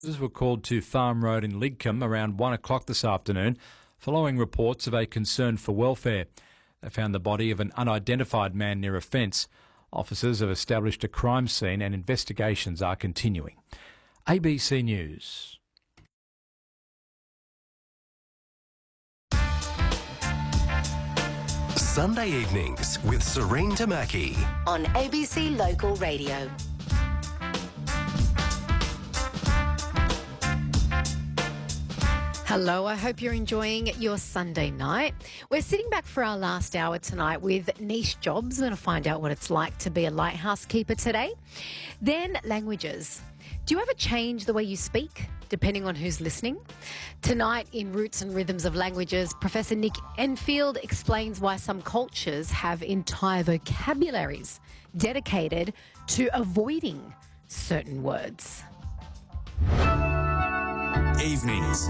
Were called to Farm Road in Lidcombe around 1 o'clock this afternoon following reports of a concern for welfare. They found the body of an unidentified man near a fence. Officers have established a crime scene and investigations are continuing. ABC News. Sunday evenings with Serene Tamaki on ABC Local Radio. Hello, I hope you're enjoying your Sunday night. We're sitting back for our last hour tonight with niche jobs. We're going to find out what it's like to be a lighthouse keeper today. Then languages. Do you ever change the way you speak, depending on who's listening? Tonight in Roots and Rhythms of Languages, Professor Nick Enfield explains why some cultures have entire vocabularies dedicated to avoiding certain words. Evenings.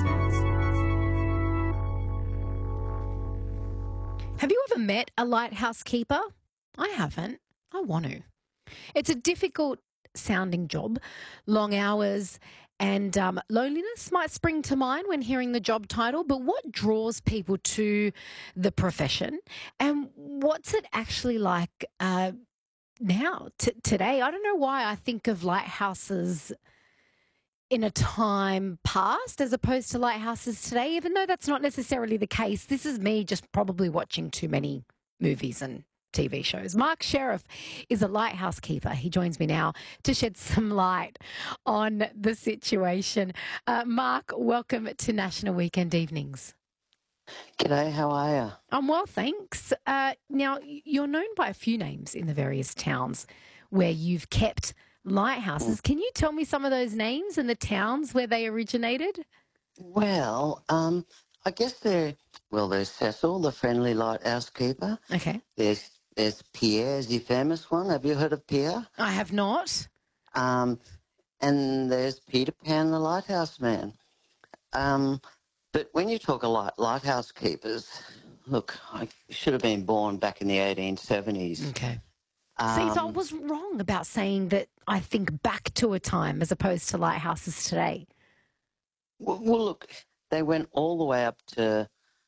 Have you ever met a lighthouse keeper? I haven't. I want to. It's a difficult sounding job. Long hours and loneliness might spring to mind when hearing the job title, but what draws people to the profession and what's it actually like now, today? I don't know why I think of lighthouses in a time past as opposed to lighthouses today, even though that's not necessarily the case. This is me just probably watching too many movies and TV shows. Mark Sheriff is a lighthouse keeper. He joins me now to shed some light on the situation. Mark, welcome to National Weekend Evenings. G'day, how are you? I'm well, thanks. Now, you're known by a few names in the various towns where you've kept lighthouses. Can you tell me some of those names and the towns where they originated? Well, I guess there's Cecil, the friendly lighthouse keeper. Okay. There's Pierre, the famous one. Have you heard of Pierre? I have not. And there's Peter Pan, the lighthouse man. But when you talk about lighthouse keepers, look, I should have been born back in the 1870s. Okay. See, so I was wrong about saying that I think back to a time as opposed to lighthouses today. Well, look, they went all the way up to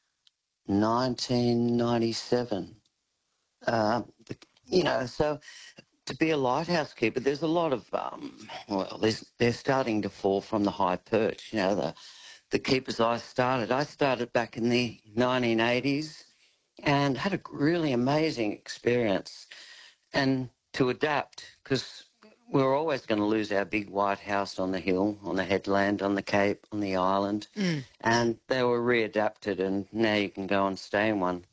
1997. So to be a lighthouse keeper, there's a lot of, they're starting to fall from the high perch. You know, the keepers I started back in the 1980s and had a really amazing experience. And to adapt, because we're always going to lose our big white house on the hill, on the headland, on the Cape, on the island. And they were readapted, and now you can go and stay in one,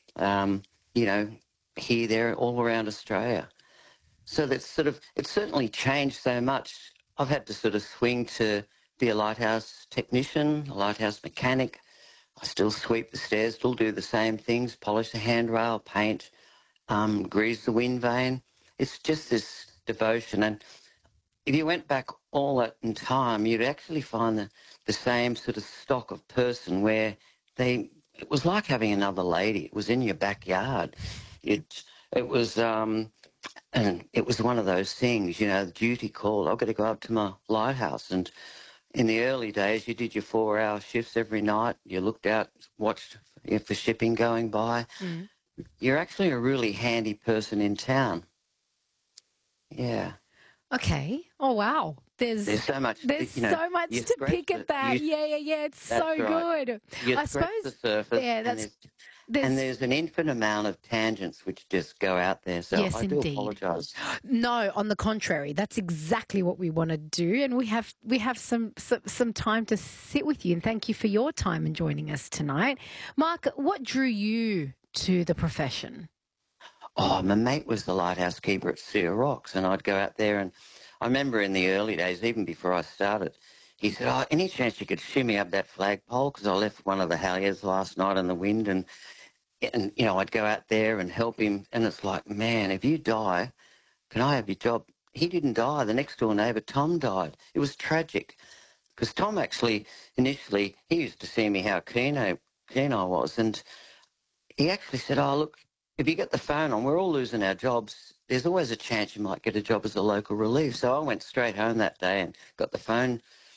here, there, all around Australia. So that's it's certainly changed so much. I've had to sort of swing to be a lighthouse technician, a lighthouse mechanic. I still sweep the stairs, still do the same things, polish the handrail, paint, grease the wind vane. It's just this devotion. And if you went back all that in time, you'd actually find the same sort of stock of person where it was like having another lady. It was in your backyard. It was one of those things, the duty called. I've got to go up to my lighthouse. And in the early days, you did your 4-hour shifts every night. You looked out, watched for shipping going by. You're actually a really handy person in town. Yeah. Okay. Oh, wow. There's so much. There's so much to pick at that. Yeah. It's so good. I suppose the surface. Yeah, and there's an infinite amount of tangents which just go out there. So yes, I do apologise. No, on the contrary, that's exactly what we want to do, and we have some time to sit with you. And thank you for your time and joining us tonight, Mark. What drew you to the profession? Oh, my mate was the lighthouse keeper at Sea Rocks, and I'd go out there, and I remember in the early days, even before I started, he said, any chance you could shimmy up that flagpole, because I left one of the halyards last night in the wind, and I'd go out there and help him, and it's like, man, if you die, can I have your job? He didn't die. The next door neighbour, Tom, died. It was tragic, because Tom actually, initially, he used to see me how keen I was, and he actually said, look, if you get the phone on, we're all losing our jobs. There's always a chance you might get a job as a local relief. So I went straight home that day and got the phone